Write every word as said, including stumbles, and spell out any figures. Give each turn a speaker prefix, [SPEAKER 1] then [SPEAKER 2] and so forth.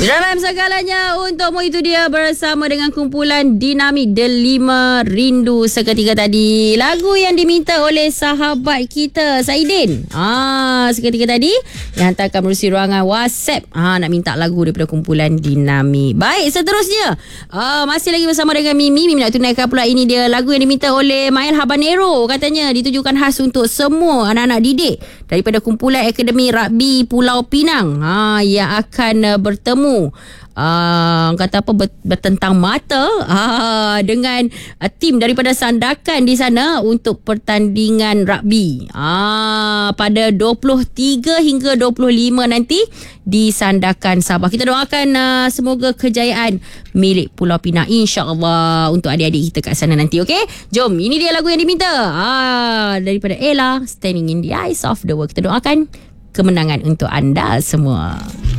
[SPEAKER 1] Dalam segalanya untukmu, itu dia bersama dengan kumpulan Dinamik Delima Rindu seketika tadi. Lagu yang diminta oleh sahabat kita Saidin. Ah, seketika tadi yang hantarkan melalui ruangan WhatsApp. Ah, nak minta lagu daripada kumpulan Dinamik. Baik, seterusnya. Ah, masih lagi bersama dengan Mimi. Mimi nak tunaikan pula, ini dia lagu yang diminta oleh Mael Habanero. Katanya ditujukan khas untuk semua anak-anak didik daripada kumpulan Akademi Rugby Pulau Pinang. Ah, yang akan uh, bertemu Uh, kata apa bertentang mata uh, dengan uh, tim daripada Sandakan di sana untuk pertandingan rugby uh, pada dua puluh tiga hingga dua puluh lima nanti di Sandakan Sabah. Kita doakan uh, semoga kejayaan milik Pulau Pinang, insya-Allah, untuk adik-adik kita kat sana nanti. Okey, jom, ini dia lagu yang diminta uh, daripada Ella, Standing in the Eyes of the World. Kita doakan kemenangan untuk anda semua.